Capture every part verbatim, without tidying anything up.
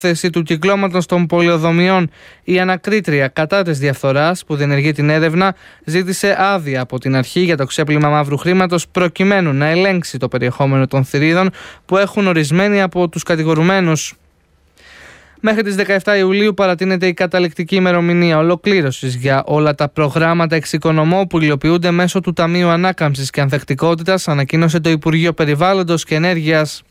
Θέση του κυκλώματος των πολεοδομιών, η ανακρίτρια κατά της διαφθοράς που διενεργεί την έρευνα ζήτησε άδεια από την αρχή για το ξέπλυμα μαύρου χρήματος προκειμένου να ελέγξει το περιεχόμενο των θηρίδων που έχουν ορισμένοι από τους κατηγορουμένους. Μέχρι τις δεκαεφτά Ιουλίου παρατείνεται η καταληκτική ημερομηνία ολοκλήρωσης για όλα τα προγράμματα εξοικονομώ που υλοποιούνται μέσω του Ταμείου Ανάκαμψης και Ανθεκτικότητας, ανακοίνωσε το Υπουργείο Περιβάλλοντος και Ενέργειας.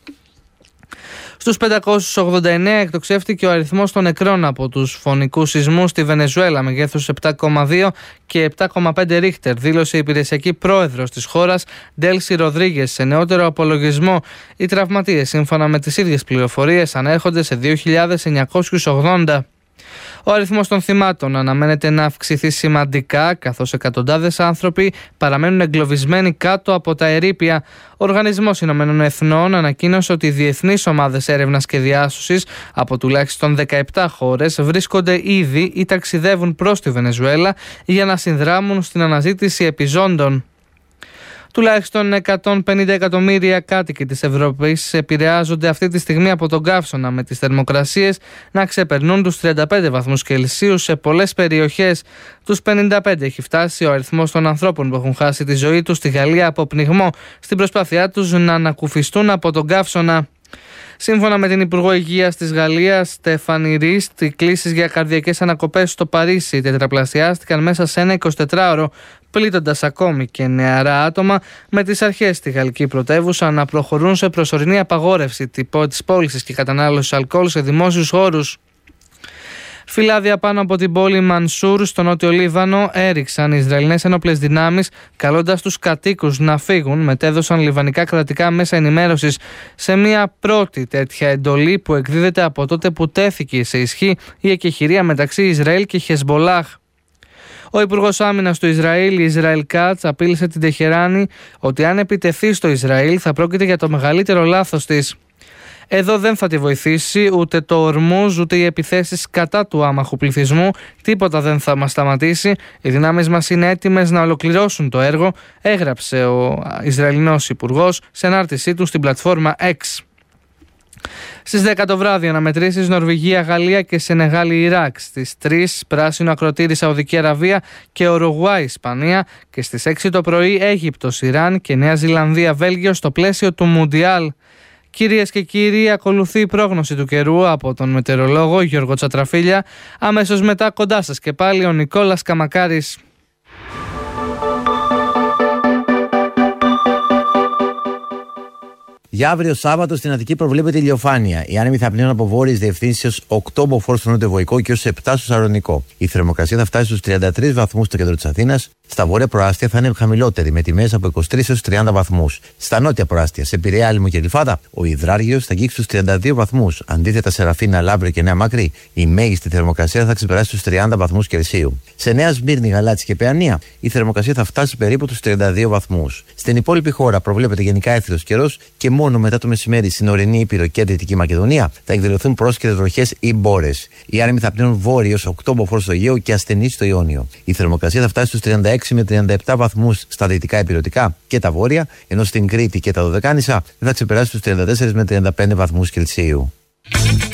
Στους πεντακόσιους ογδόντα εννέα εκτοξεύτηκε ο αριθμός των νεκρών από τους φωνικούς σεισμούς στη Βενεζουέλα μεγέθους επτά κόμμα δύο και επτά κόμμα πέντε ρίχτερ, δήλωσε η υπηρεσιακή πρόεδρος της χώρας Ντέλσι Ροδρίγες σε νεότερο απολογισμό. Οι τραυματίες, σύμφωνα με τις ίδιες πληροφορίες, ανέρχονται σε δύο χιλιάδες εννιακόσιους ογδόντα. Ο αριθμός των θυμάτων αναμένεται να αυξηθεί σημαντικά, καθώς εκατοντάδες άνθρωποι παραμένουν εγκλωβισμένοι κάτω από τα ερείπια. Ο Οργανισμός Ηνωμένων Εθνών ανακοίνωσε ότι οι διεθνείς ομάδες έρευνας και διάσωσης από τουλάχιστον δεκαεπτά χώρες βρίσκονται ήδη ή ταξιδεύουν προς τη Βενεζουέλα για να συνδράμουν στην αναζήτηση επιζώντων. Τουλάχιστον εκατόν πενήντα εκατομμύρια κάτοικοι της Ευρώπης επηρεάζονται αυτή τη στιγμή από τον καύσωνα, με τις θερμοκρασίες να ξεπερνούν τους τριάντα πέντε βαθμούς Κελσίου σε πολλές περιοχές. Τους πενήντα πέντε έχει φτάσει ο αριθμός των ανθρώπων που έχουν χάσει τη ζωή τους στη Γαλλία από πνιγμό στην προσπάθειά τους να ανακουφιστούν από τον καύσωνα. Σύμφωνα με την Υπουργό Υγείας της Γαλλίας, Στέφανη Ρίστ, οι κλήσεις για καρδιακές ανακοπές στο Παρίσι τετραπλασιάστηκαν μέσα σε ένα εικοσιτετράωρο, πλήττοντας ακόμη και νεαρά άτομα, με τις αρχές στη γαλλική πρωτεύουσα να προχωρούν σε προσωρινή απαγόρευση της πώλησης και κατανάλωσης αλκοόλ σε δημόσιους χώρους. Φυλάδια πάνω από την πόλη Μανσούρ στο νότιο Λίβανο έριξαν οι Ισραηλινές ενόπλες δυνάμεις, καλώντας τους κατοίκους να φύγουν, μετέδωσαν λιβανικά κρατικά μέσα ενημέρωσης, σε μια πρώτη τέτοια εντολή που εκδίδεται από τότε που τέθηκε σε ισχύ η εκεχηρία μεταξύ Ισραήλ και Χεσμπολάχ. Ο Υπουργός Άμυνας του Ισραήλ, Ισραήλ Κάτς, απείλησε την Τεχεράνη ότι αν επιτεθεί στο Ισραήλ θα πρόκειται για το μεγαλύτερο λάθος της. Εδώ δεν θα τη βοηθήσει ούτε το Ορμούζ ούτε οι επιθέσεις κατά του άμαχου πληθυσμού. Τίποτα δεν θα μας σταματήσει. Οι δυνάμεις μας είναι έτοιμες να ολοκληρώσουν το έργο, έγραψε ο Ισραηλινός Υπουργός σε ανάρτησή του στην πλατφόρμα X. Στις δέκα το βράδυ αναμετρήσεις Νορβηγία, Γαλλία και Σενεγάλη, Ιράκ. Στις τρεις πράσινο ακροτήρι Σαουδική Αραβία και Ουρουγουάη, Ισπανία. Και στις έξι το πρωί Αίγυπτος, Ιράν και Νέα Ζηλανδία, Βέλγιο στο πλαίσιο του Μουντιάλ. Κυρίες και κύριοι, ακολουθεί η πρόγνωση του καιρού από τον μετεωρολόγο Γιώργο Τσατραφίλια. Αμέσως μετά κοντά σας και πάλι ο Νικόλας Καμακάρης. Για αύριο Σάββατο στην Αττική προβλέπεται ηλιοφάνεια. Οι άνεμοι θα πνέουν από βόρειες διευθύνσεις οκτώ μποφόρ στο νότιο-βορεικό και έως επτά στο Σαρονικό. Η θερμοκρασία θα φτάσει στους τριάντα τρεις βαθμούς στο κέντρο της Αθήνας. Στα βόρεια προάστια θα είναι χαμηλότερη, με τιμές από είκοσι τρεις έως τριάντα βαθμούς. Στα νότια προάστια, σε Πειραιά, Άλυμο και Γλυφάδα, ο υδράργυρος θα αγγίξει στους τριάντα δύο βαθμούς. Αντίθετα, σε Ραφίνα, Λάμπρε και Νέα Μάκρη, η μέγιστη θερμοκρασία θα ξεπεράσει τους τριάντα βαθμούς Κελσίου. Σε Νέα Σμύρνη, Γαλάτσι και Παιανία, η θερμοκρασία θα φτάσει περίπου τους τριάντα δύο βαθμούς. Στην υπόλοιπη χώρα προβλέπεται γενικά έθριος καιρός και μόνο μετά το μεσημέρι στην ορεινή Ήπειρο και Δυτική Μακεδονία θα εκδηλωθούν πρόσκαιρες βροχές ή μπόρες. Οι άνεμοι θα πνέουν βόρειο οκτώ μποφόρ στο Αιγαίο και ασθενεί στο Ιόνιο. Η θερμοκρασία θα φτάσει στους τριάντα έξι με τριάντα επτά βαθμούς στα δυτικά υπηρετικά και τα βόρεια, ενώ στην Κρήτη και τα Δωδεκάνησα θα ξεπεράσει τους τριάντα τέσσερα με τριάντα πέντε βαθμούς Κελσίου.